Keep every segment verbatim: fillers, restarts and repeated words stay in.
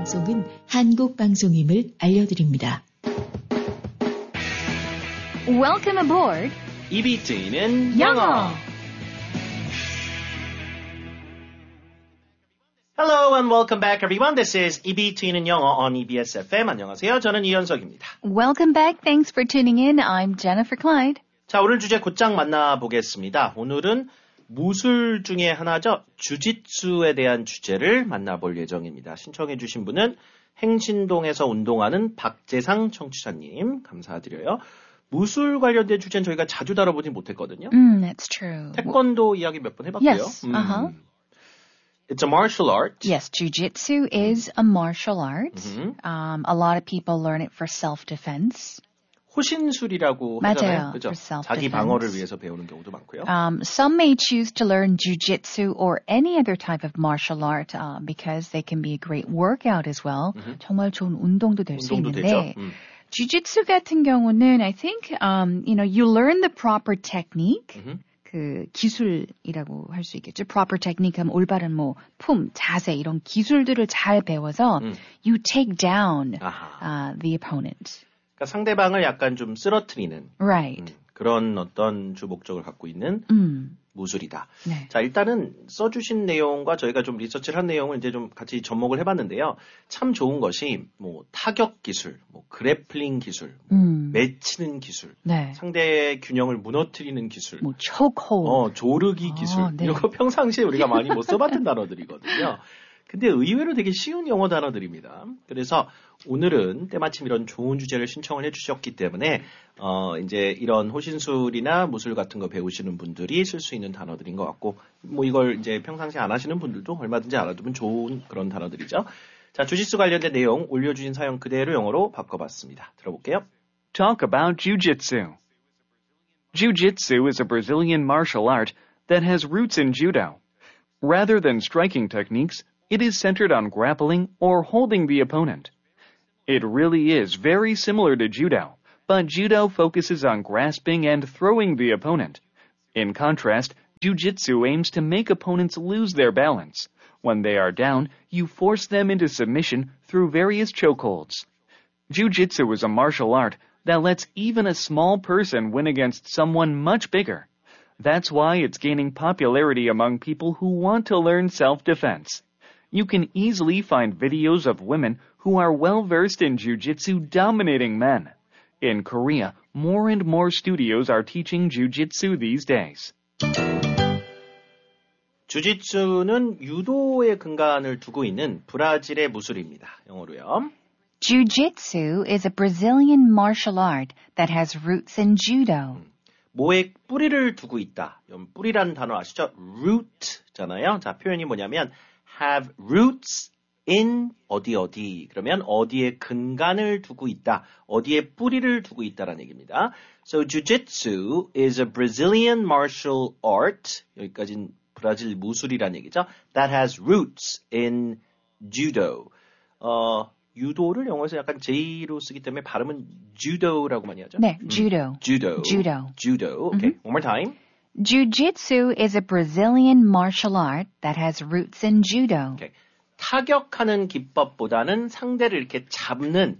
방송은 한국 방송임을 알려드립니다. Welcome aboard. 입이 트이는 영어. Hello and welcome back everyone. This is 입이 트이는 영어 on 이비에스 에프엠. 안녕하세요. 저는 이현석입니다. Welcome back. Thanks for tuning in. I'm Jennifer Clyde. 자, 오늘 주제 곧장 만나보겠습니다. 오늘은 무술 중에 하나죠. 주짓수에 대한 주제를 만나볼 예정입니다. 신청해 주신 분은 행신동에서 운동하는 박재상 청취자님 감사드려요. 무술 관련된 주제는 저희가 자주 다뤄보진 못했거든요. Mm, that's true. 태권도 이야기 몇 번 해봤고요. Yes, 음. uh-huh. It's a martial art. Yes, jiu-jitsu is a martial art. Mm-hmm. Um, a lot of people learn it for self-defense. 호신술이라고 맞아요. 하잖아요. 그죠? For self-defense. 자기 방어를 위해서 배우는 경우도 많고요. Um, some may choose to learn jiu-jitsu or any other type of martial art uh, because they can be a great workout as well. Mm-hmm. 정말 좋은 운동도 될 수 운동도 있는데 되죠. 음. jiu-jitsu 같은 경우는 I think um, you know you learn the proper technique. Mm-hmm. 그 기술이라고 할 수 있겠죠. proper technique 하면 올바른 뭐 품, 자세 이런 기술들을 잘 배워서 음. you take down 아하. uh, the opponent. 그러니까 상대방을 약간 좀 쓰러뜨리는 Right. 음, 그런 어떤 주 목적을 갖고 있는 음. 무술이다. 네. 자, 일단은 써주신 내용과 저희가 좀 리서치를 한 내용을 이제 좀 같이 접목을 해봤는데요. 참 좋은 것이 뭐 타격 기술, 뭐 그래플링 기술, 음. 맺히는 기술, 네. 상대의 균형을 무너뜨리는 기술, 뭐 chokehold. 어, 조르기 기술 아, 네. 이런 거 평상시에 우리가 많이 못 써봤던 단어들이거든요. 근데 의외로 되게 쉬운 영어 단어들입니다. 그래서 오늘은 때마침 이런 좋은 주제를 신청을 해주셨기 때문에 어 이제 이런 호신술이나 무술 같은 거 배우시는 분들이 쓸 수 있는 단어들인 것 같고 뭐 이걸 이제 평상시에 안 하시는 분들도 얼마든지 알아두면 좋은 그런 단어들이죠. 자, 주짓수 관련된 내용 올려주신 사연 그대로 영어로 바꿔봤습니다. 들어볼게요. Talk about Jiu-Jitsu. Jiu-Jitsu is a Brazilian martial art that has roots in judo. Rather than striking techniques, it is centered on grappling or holding the opponent. It really is very similar to judo, but judo focuses on grasping and throwing the opponent. In contrast, jiu-jitsu aims to make opponents lose their balance. When they are down, you force them into submission through various chokeholds. Jiu-jitsu is a martial art that lets even a small person win against someone much bigger. That's why it's gaining popularity among people who want to learn self-defense. You can easily find videos of women who are well-versed in jiu-jitsu dominating men. In Korea, more and more studios are teaching jiu-jitsu these days. 주짓수는 유도의 근간을 두고 있는 브라질의 무술입니다. 영어로요. Jiu-jitsu is a Brazilian martial art that has roots in judo. 뭐에 뿌리를 두고 있다. 뿌리라는 단어 아시죠? root잖아요. 자, 표현이 뭐냐면 have roots in 어디 어디. 그러면 어디에 근간을 두고 있다. 어디에 뿌리를 두고 있다라는 얘기입니다. So jiu-jitsu is a Brazilian martial art. 여기까지는 브라질 무술이라는 얘기죠. That has roots in judo. 어, 유도를 영어에서 약간 J로 쓰기 때문에 발음은 judo라고 많이 하죠. 네, judo. 음, judo. Judo. Judo. Okay, mm-hmm. One more time. Jiu-jitsu is a Brazilian martial art that has roots in judo. Okay. 타격하는 기법보다는 상대를 이렇게 잡는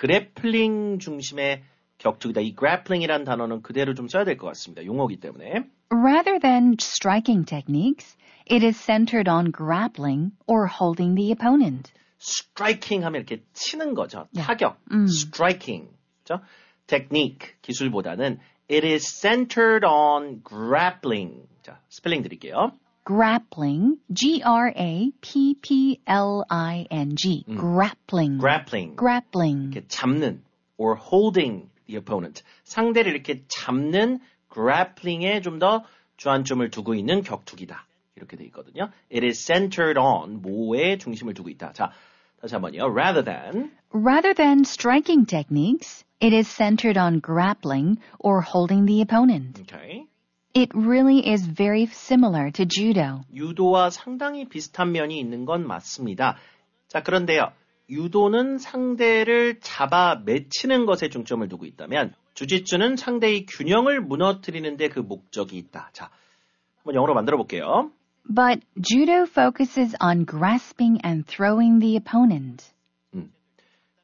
그래플링 중심의 격투기다. 이 grappling이라는 단어는 그대로 좀 써야 될 것 같습니다. 용어이기 때문에. Rather than striking techniques, it is centered on grappling or holding the opponent. striking 하면 이렇게 치는 거죠. 네. 타격. 음. striking. 그렇죠? technique, 기술보다는 it is centered on grappling. 자, 스펠링 드릴게요. Grappling, G R A P P L I N G. 음. Grappling. grappling. Grappling. 이렇게 잡는 or holding the opponent. 상대를 이렇게 잡는 grappling에 좀 더 주안점을 두고 있는 격투기다. 이렇게 돼 있거든요. It is centered on 뭐에 중심을 두고 있다. 자, 다시 한번요. Rather than Rather than striking techniques, it is centered on grappling or holding the opponent. okay. It really is very similar to judo. 유도와 상당히 비슷한 면이 있는 건 맞습니다. 자, 그런데요. 유도는 상대를 잡아 맺히는 것에 중점을 두고 있다면 주짓수는 상대의 균형을 무너뜨리는 데 그 목적이 있다. 자, 한번 영어로 만들어 볼게요. But judo focuses on grasping and throwing the opponent.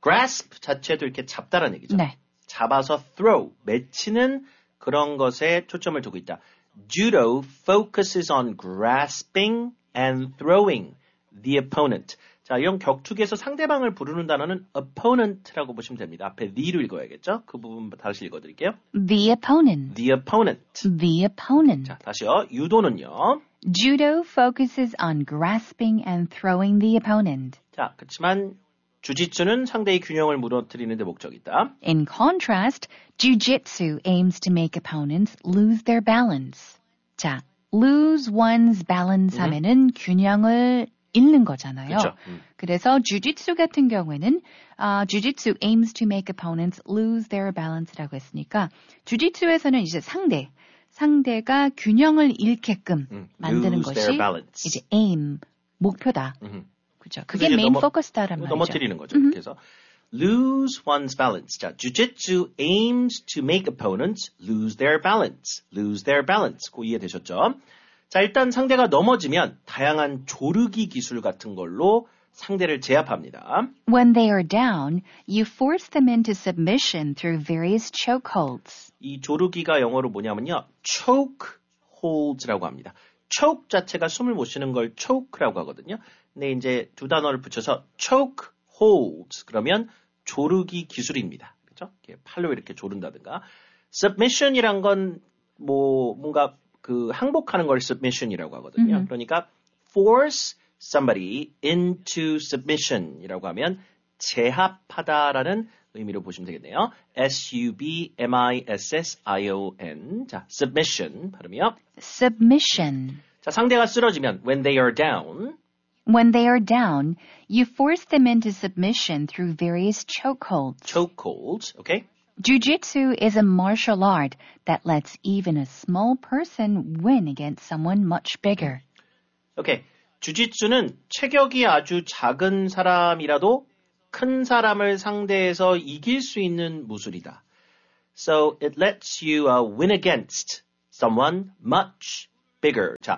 grasp 자체도 이렇게 잡다라는 얘기죠. 네. 잡아서 throw, 맺히는 그런 것에 초점을 두고 있다. Judo focuses on grasping and throwing the opponent. 자, 이런 격투기에서 상대방을 부르는 단어는 opponent라고 보시면 됩니다. 앞에 the로 읽어야겠죠? 그 부분 다시 읽어드릴게요. The opponent. The opponent. The opponent. 자, 다시요. 유도는요. Judo focuses on grasping and throwing the opponent. 자, 그렇지만 주짓수는 상대의 균형을 무너뜨리는 데 목적이 있다. In contrast, Jiu-Jitsu aims to make opponents lose their balance. 자, lose one's balance 음. 하면은 균형을 잃는 거잖아요. 그렇죠. 음. 그래서 주짓수 같은 경우에는 uh, Jiu-Jitsu aims to make opponents lose their balance라고 했으니까 주짓수에서는 이제 상대, 상대가 균형을 잃게끔 음. 만드는 Lose 것이 their balance. 이제 aim, 목표다. 음. 그렇죠. 그게 이제 메인 넘어- 포커스다란 말이죠. 넘어뜨리는 거죠. 그래서 lose one's balance. 자, Jiu-Jitsu aims to make opponents lose their balance. Lose their balance. 그 이해되셨죠? 자, 일단 상대가 넘어지면 다양한 조르기 기술 같은 걸로 상대를 제압합니다. When they are down, you force them into submission through various chokeholds. 이 조르기가 영어로 뭐냐면요. choke holds라고 합니다. choke 자체가 숨을 못 쉬는 걸 choke라고 하거든요. 근데 이제 두 단어를 붙여서 choke holds 그러면 조르기 기술입니다. 그렇죠? 이렇게 팔로 이렇게 조른다든가. submission이란 건 뭐 뭔가 그 항복하는 걸 submission이라고 하거든요. 음. 그러니까 force somebody into submission이라고 하면 제압하다라는 의미로 보시면 되겠네요. S U B M I S S I O N. 자, submission 발음이요. Submission. 자, 상대가 쓰러지면 when they are down. When they are down, you force them into submission through various chokeholds. chokeholds. Okay? Jiu-Jitsu is a martial art that lets even a small person win against someone much bigger. 오케이. 주짓수는 체격이 아주 작은 사람이라도 큰 사람을 상대해서 이길 수 있는 무술이다. So it lets you uh, win against someone much bigger. 자,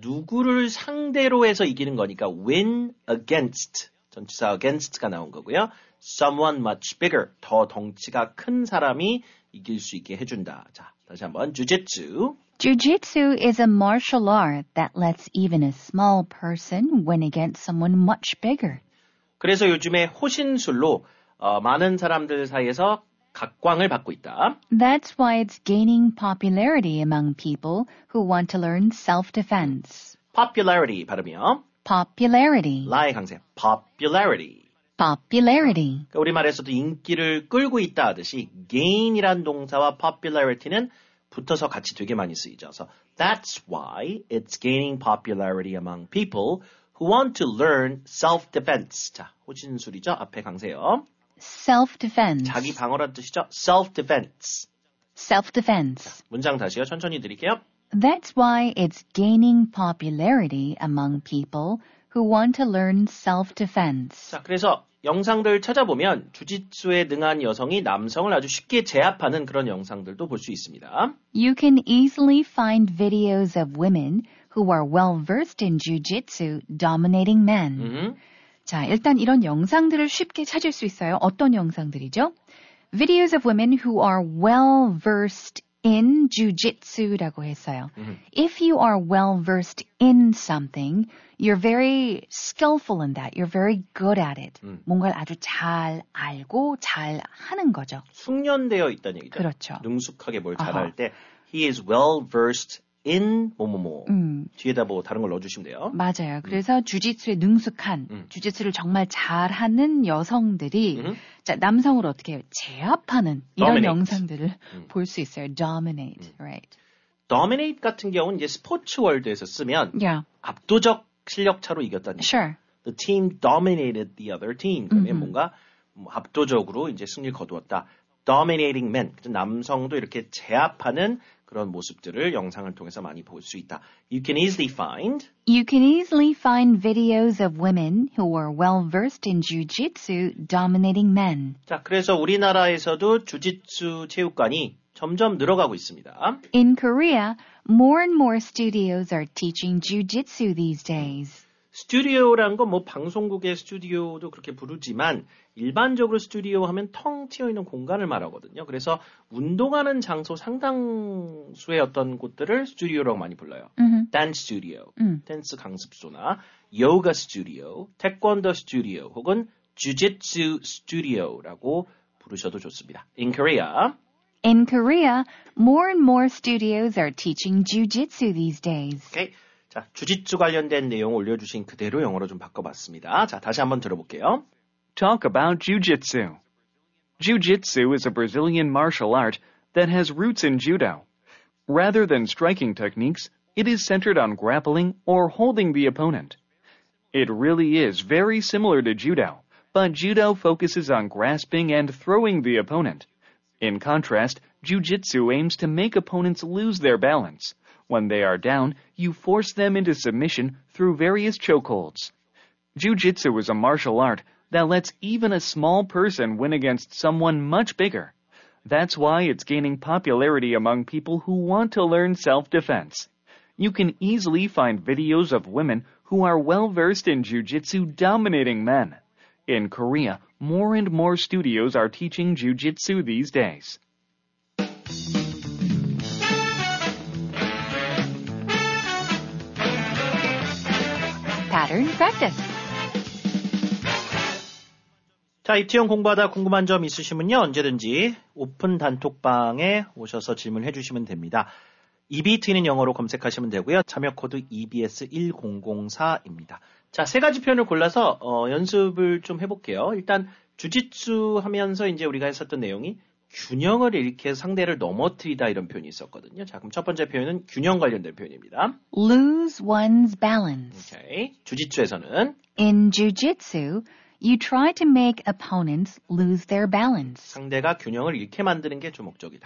누구를 상대로 해서 이기는 거니까 win against. 전치사 against가 나온 거고요. Someone much bigger. 더 덩치가 큰 사람이 이길 수 있게 해준다. 자, 다시 한번 주짓수. Jiu-Jitsu is a martial art that lets even a small person win against someone much bigger. 그래서 요즘에 호신술로 어, 많은 사람들 사이에서 각광을 받고 있다. That's why it's gaining popularity among people who want to learn self-defense. popularity 발음이요. Popularity. 라의 강세. popularity. Popularity. 그러니까 우리말에서도 인기를 끌고 있다 하듯이 gain이란 동사와 popularity는 붙어서 같이 되게 많이 쓰이죠. So that's why it's gaining popularity among people who want to learn self-defense. 자, 호신술이죠. 앞에 강세요. Self-defense. 자기 방어란 뜻이죠. self-defense. Self-defense. 문장 다시요. 천천히 드릴게요. That's why it's gaining popularity among people who want to learn self-defense. 자, 그래서 영상들 찾아보면 주짓수에 능한 여성이 남성을 아주 쉽게 제압하는 그런 영상들도 볼 수 있습니다. You can easily find videos of women who are well-versed in jiu-jitsu dominating men. 음. 자, 일단 이런 영상들을 쉽게 찾을 수 있어요. 어떤 영상들이죠? Videos of women who are well-versed in jiu-jitsu라고 했어요. 음. If you are well-versed in something, you're very skillful in that. You're very good at it. 음. 뭔가를 아주 잘 알고 잘 하는 거죠. 숙련되어 있다는 얘기죠. 그렇죠. 능숙하게 뭘 아하. 잘할 때 he is well versed in 뭐뭐뭐. 음. 뒤에다 뭐 다른 걸 넣어주시면 돼요. 맞아요. 그래서 주짓수에 능숙한, 음. 주짓수를 정말 잘하는 여성들이 음. 자, 남성을 어떻게 제압하는 이런 Dominate. 영상들을 음. 볼 수 있어요. Dominate, right? dominate 같은 경우는 이제 스포츠 월드에서 쓰면 Yeah, 압도적 실력 차로 이겼다는 얘기죠. sure. The team dominated the other team. 그러면 음흠. 뭔가 뭐 압도적으로 이제 승리를 거두었다. dominating men. 남성도 이렇게 제압하는 그런 모습들을 영상을 통해서 많이 볼 수 있다. You can easily find You can easily find videos of women who are well-versed in jiu-jitsu dominating men. 자, 그래서 우리나라에서도 주짓수 체육관이 점점 늘어가고 있습니다. In Korea, more and more studios are teaching jiu-jitsu these days. 스튜디오라는 건 뭐 방송국의 스튜디오도 그렇게 부르지만 일반적으로 스튜디오 하면 텅 튀어 있는 공간을 말하거든요. 그래서 운동하는 장소 상당수의 어떤 곳들을 스튜디오라고 많이 불러요. Mm-hmm. 댄스 스튜디오, 음. 댄스 강습소나 요가 스튜디오, 태권도 스튜디오 혹은 주짓수 스튜디오라고 부르셔도 좋습니다. In Korea, In Korea, more and more studios are teaching jujitsu these days. okay. 자, 주짓수 관련된 내용 올려주신 그대로 영어로 좀 바꿔봤습니다. 자, 다시 한번 들어볼게요. Talk about jujitsu. Jujitsu is a Brazilian martial art that has roots in judo. Rather than striking techniques, it is centered on grappling or holding the opponent. It really is very similar to judo, but judo focuses on grasping and throwing the opponent. In contrast, jujitsu aims to make opponents lose their balance. When they are down, you force them into submission through various chokeholds. Jiu-jitsu is a martial art that lets even a small person win against someone much bigger. That's why it's gaining popularity among people who want to learn self-defense. You can easily find videos of women who are well-versed in jiu-jitsu dominating men. In Korea, more and more studios are teaching jiu-jitsu these days. Pattern practice. 자, 입티형 공부하다 궁금한 점 있으시면요. 언제든지 오픈 단톡방에 오셔서 질문해 주시면 됩니다. 이비티는 영어로 검색하시면 되고요. 참여 코드 이비에스 일공공사입니다. 자, 세 가지 표현을 골라서 어, 연습을 좀 해볼게요. 일단 주짓수 하면서 이제 우리가 했었던 내용이 균형을 잃게 상대를 넘어뜨리다 이런 표현이 있었거든요. 자, 그럼 첫 번째 표현은 균형 관련된 표현입니다. Lose one's balance. 오케이. 주짓수에서는 In jujitsu, you try to make opponents lose their balance. 상대가 균형을 잃게 만드는 게 주 목적이다.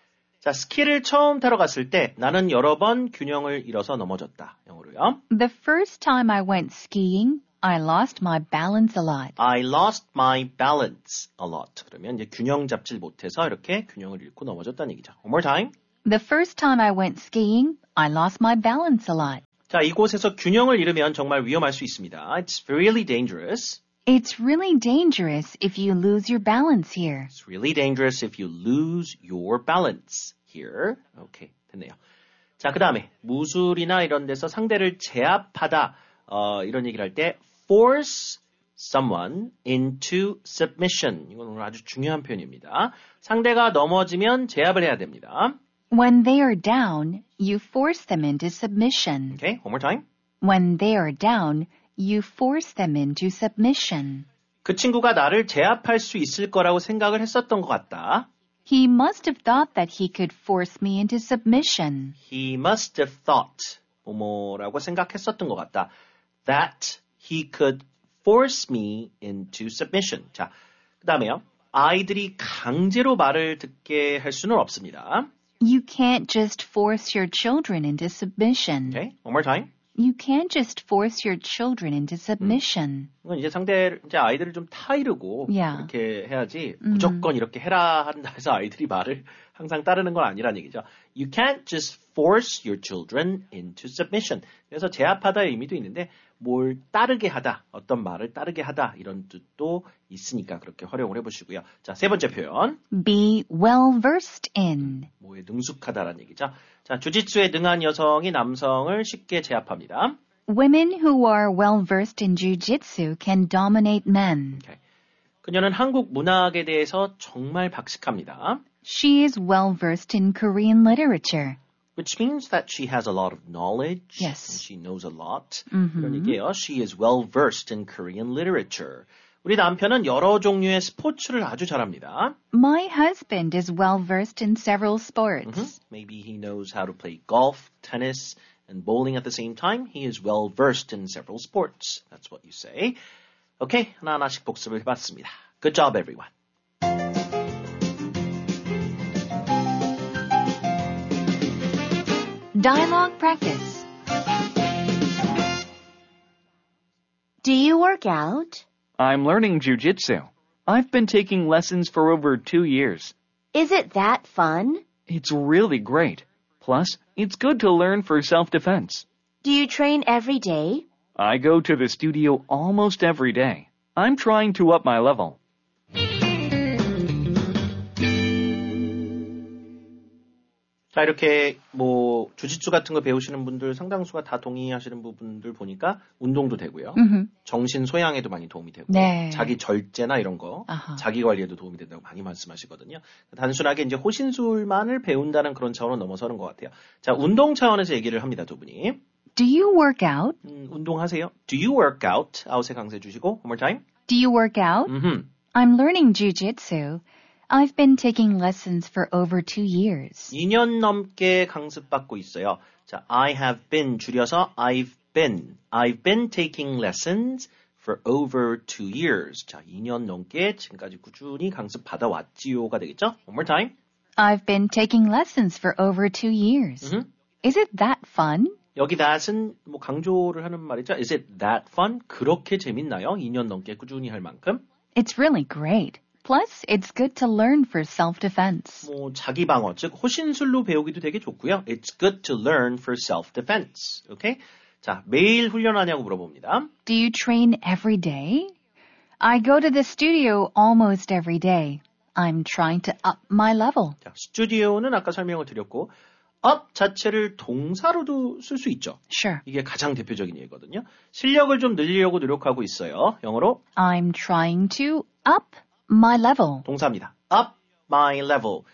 자, 스키를 처음 타러 갔을 때 나는 여러 번 균형을 잃어서 넘어졌다. 영어로요. The first time I went skiing, I lost my balance a lot. I lost my balance a lot. 그러면 이제 균형 잡질 못해서 이렇게 균형을 잃고 넘어졌다는 얘기죠. One more time. The first time I went skiing, I lost my balance a lot. 자, 이곳에서 균형을 잃으면 정말 위험할 수 있습니다. It's really dangerous. It's really dangerous if you lose your balance here. It's really dangerous if you lose your balance here. 오케이, 됐네요. 자, 그 다음에 무술이나 이런 데서 상대를 제압하다 어, 이런 얘기를 할 때 force someone into submission. 이건 오늘 아주 중요한 표현입니다. 상대가 넘어지면 제압을 해야 됩니다. When they are down, you force them into submission. Okay, one more time. When they are down, you force them into submission. 그 친구가 나를 제압할 수 있을 거라고 생각을 했었던 것 같다. He must have thought that he could force me into submission. He must have thought 뭐뭐라고 생각했었던 것 같다. That he could force me into submission. 자, 그 다음에요. 아이들이 강제로 말을 듣게 할 수는 없습니다. You can't just force your children into submission. Okay, one more time. You can't just force your children into submission. 이건 이제 상대 이제 아이들을 좀 타이르고 Yeah. 이렇게 해야지 음. 무조건 이렇게 해라 한다 해서 아이들이 말을 항상 따르는 건 아니라는 얘기죠. You can't just force your children into submission. 그래서 제압하다의 의미도 있는데 뭘 따르게 하다, 어떤 말을 따르게 하다 이런 뜻도 있으니까 그렇게 활용을 해보시고요. 자, 세 번째 표현. Be well versed in. 뭐에 능숙하다라는 얘기죠. 자, 주짓수에 능한 여성이 남성을 쉽게 제압합니다. Women who are well versed in jujitsu can dominate men. 오케이. 그녀는 한국 문학에 대해서 정말 박식합니다. She is well versed in Korean literature. Which means that she has a lot of knowledge. Yes. And she knows a lot. Mm-hmm. 그런 얘기예요. She is well versed in Korean literature. 우리 남편은 여러 종류의 스포츠를 아주 잘합니다. My husband is well versed in several sports. Mm-hmm. Maybe he knows how to play golf, tennis, and bowling at the same time. He is well versed in several sports. That's what you say. Okay, 하나하나씩 복습을 해봤습니다. Good job, everyone. Dialogue practice. Do you work out? I'm learning jiu-jitsu. I've been taking lessons for over two years. Is it that fun? It's really great. Plus, it's good to learn for self-defense. Do you train every day? I go to the studio almost every day. I'm trying to up my level. 자, 이렇게 뭐 주짓수 같은 거 배우시는 분들 상당수가 다 동의하시는 부분들 보니까 운동도 되고요. 음흠. 정신 소양에도 많이 도움이 되고 네. 자기 절제나 이런 거 아하. 자기 관리에도 도움이 된다고 많이 말씀하시거든요. 단순하게 이제 호신술만을 배운다는 그런 차원은 넘어서는 것 같아요. 자, 운동 차원에서 얘기를 합니다, 두 분이. Do you work out? 음, 운동하세요? Do you work out? 아웃에 강세 주시고 one more time. Do you work out? 음흠. I'm learning jujitsu. I've been taking lessons for over two years. 이 년 넘게 강습받고 있어요. 자, I have been 줄여서 I've been. I've been taking lessons for over two years. 자, 이 년 넘게 지금까지 꾸준히 강습 받아왔지요가 되겠죠? One more time. I've been taking lessons for over two years. 음흠. Is it that fun? 여기 that은 뭐 강조를 하는 말이죠. Is it that fun? 그렇게 재밌나요? 이 년 넘게 꾸준히 할 만큼? It's really great. Plus, it's good to learn for self-defense. 뭐 자기 방어, 즉 호신술로 배우기도 되게 좋고요. It's good to learn for self-defense. 오케이? 자, 매일 훈련하냐고 물어봅니다. Do you train every day? I go to the studio almost every day. I'm trying to up my level. 자, 스튜디오는 아까 설명을 드렸고 up 자체를 동사로도 쓸 수 있죠. Sure. 이게 가장 대표적인 예거든요. 실력을 좀 늘리려고 노력하고 있어요. 영어로 I'm trying to up my level. 동사입니다. up my level.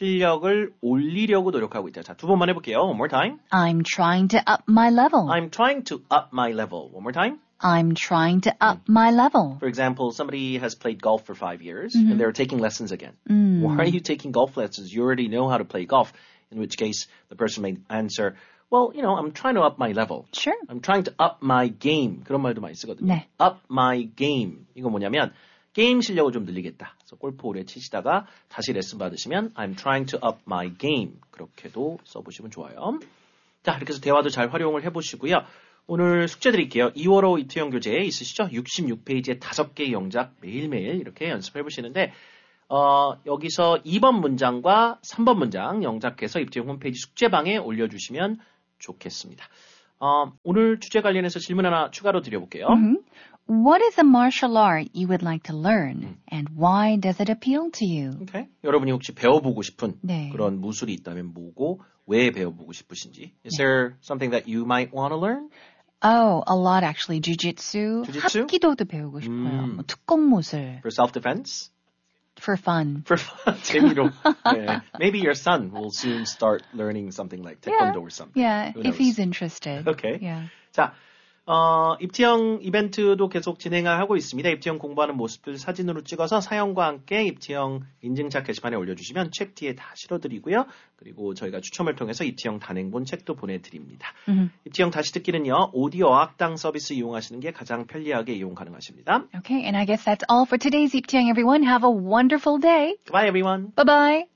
실력을 올리려고 노력하고 있다. 자, 두 번만 해볼게요. One more time. I'm trying to up my level. I'm trying to up my level. One more time. I'm trying to up my level. For example, somebody has played golf for five years and they're taking lessons again. Mm. Why are you taking golf lessons? You already know how to play golf. In which case, the person may answer, well, you know, I'm trying to up my level. Sure. I'm trying to up my game. 그런 말도 많이 쓰거든요. 네. Up my game. 이거 뭐냐면 게임 실력을 좀 늘리겠다. 그래서 골프 오래 치시다가 다시 레슨 받으시면 I'm trying to up my game. 그렇게도 써보시면 좋아요. 자, 이렇게 해서 대화도 잘 활용을 해보시고요. 오늘 숙제 드릴게요. 이월호 입투형 교재 있으시죠? 육십육 페이지에 다섯 개의 영작 매일매일 이렇게 연습해 보시는데 어, 여기서 이 번 문장과 삼 번 문장 영작해서 입투형 홈페이지 숙제방에 올려주시면 좋겠습니다. 어, 오늘 주제 관련해서 질문 하나 추가로 드려볼게요. Mm-hmm. What is a martial art you would like to learn, and why does it appeal to you? Okay. 여러분이 혹시 배워보고 싶은 네. 그런 무술이 있다면 뭐고 왜 배워보고 싶으신지. Is there something that you might want to learn? Oh, a lot actually. Jiu-jitsu, Jiu-jitsu? 합기도도 배우고 싶어요. 음. 뭐 특공무술, For self-defense? for fun. For fun. 재미로. 네. Maybe your son will soon start learning something like taekwondo or something. Yeah, Who if knows? he's interested. Okay. Yeah. 자, 어, 입티형 이벤트도 계속 진행을 하고 있습니다. 입티형 공부하는 모습들 사진으로 찍어서 사연과 함께 입티형 인증샷 게시판에 올려주시면 책 뒤에 다 실어드리고요. 그리고 저희가 추첨을 통해서 입티형 단행본 책도 보내드립니다. Mm-hmm. 입티형 다시 듣기는요. 오디오 어학당 서비스 이용하시는 게 가장 편리하게 이용 가능하십니다. Okay, and I guess that's all for today's 입티형, everyone. Have a wonderful day. Goodbye, everyone. Bye-bye.